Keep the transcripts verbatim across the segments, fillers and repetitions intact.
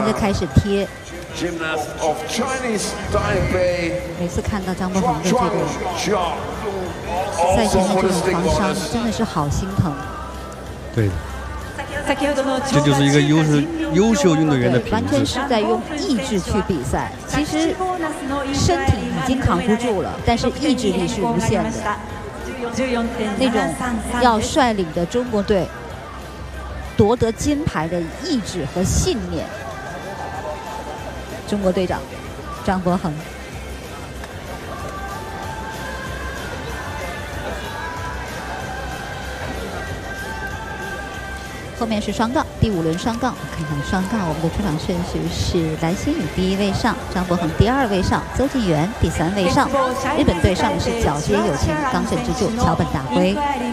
的开始贴。每次看到张伯恒的这个赛前的这种防伤，真的是好心疼。 对的。 这就是一个优秀优秀运动员的品质， 完全是在用意志去比赛。其实身体已经扛不住了，但是意志力是无限的。那种要率领的中国队夺得金牌的意志和信念，中国队长张伯恒。 后面是双杠，第五轮双杠，看看双杠，我们的出场顺序是蓝心宇第一位上，张伯恒第二位上，邹敬源第三位上。日本队上的是皎洁有情、刚正之助、桥本大辉。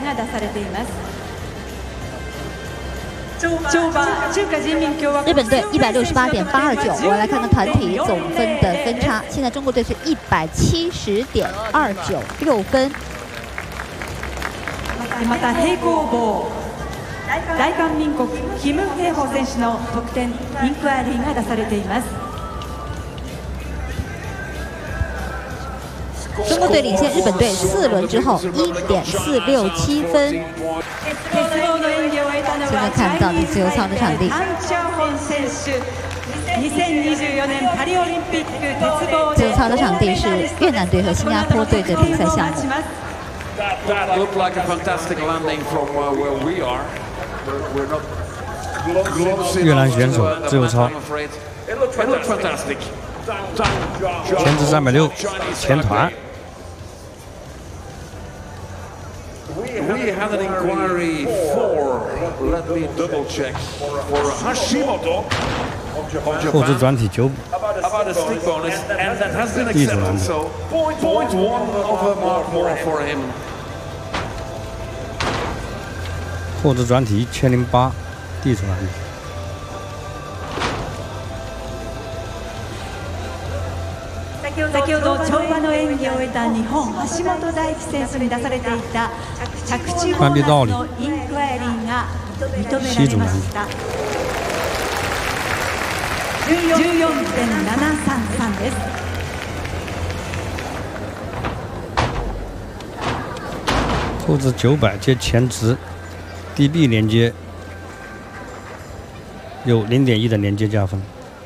日本队一百六十八点八二九，我来看看团体总分的分差。现在中国队是一百七十点二九六分。 大韓民国キム・ヘイホ選手の得点インクワイリーが出されています。 中国队领先日本队四轮之后一点四六七分。现在看到的自由操的场地。自由操的场地是越南队和新加坡队的比赛项目。 That looked like a fantastic landing from uh, where we are. We're not close 越南选手自由操， It looked fantastic. 前置三百六，前团。 We had an inquiry for, let me double check, for Hashimoto. 后置转体九 About a stick bonus, and that has been accepted. So point point one of a mark more for him. 后置转体一千零八，地出来。 先ほど跳馬の演技を終えた日本橋本大輝選手に出されていた着地ボーナスのインクワイリーが認められました。じゅうよんてんななさんさんです。 后置九百接前直 D B 连接有 零点一 的连接加分。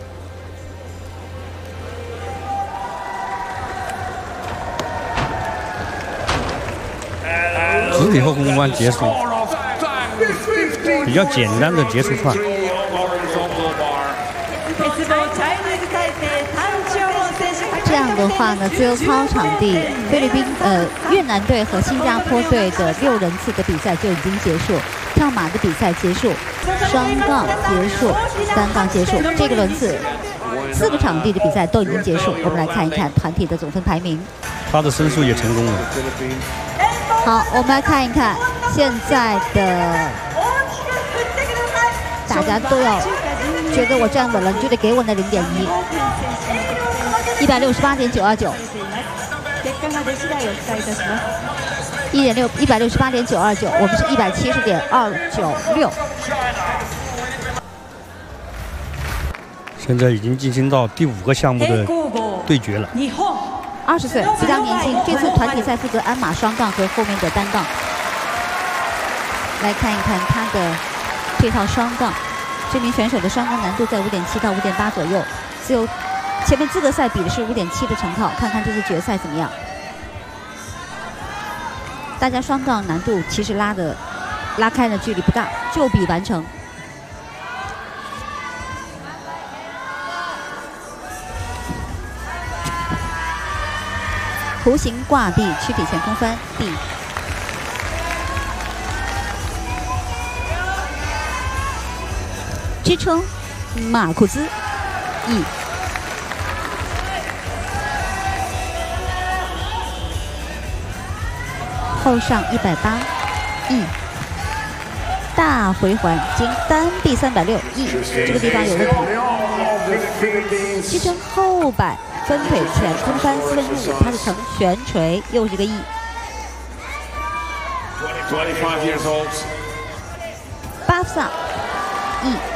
直体后空翻结束，比较简单的结束串。 这样的话呢，自由操场地，菲律宾呃越南队和新加坡队的六人次的比赛就已经结束，跳马的比赛结束，双杠结束，单杠结束，这个轮次四个场地的比赛都已经结束。我们来看一看团体的总分排名。 他的申诉也成功了。 好，我们来看一看现在的，大家都要觉得我站稳了，你就得给我那零点一。 一百六十八点九二九，一点六一百六十八点九二九，我们是一百七十点二九六。 现在已经进行到第五个项目的对决了。 二十岁，比较年轻。这次团体赛负责鞍马双杠和后面的单杠。来看一看他的这套双杠，这名选手的双杠难度在五点七到五点八左右，自由。 前面资格赛比的是五点七的成套，看看这次决赛怎么样。大家双杠难度其实拉的拉开的距离不大，就比完成。弧形挂地，躯体前空翻地。支撑马库兹 E。 后上一百八 E， 大回环经单臂三百六 E， 这个地方有问题。支撑后摆分腿前空翻四分之五，它是呈悬垂，又是个 E。巴萨 E。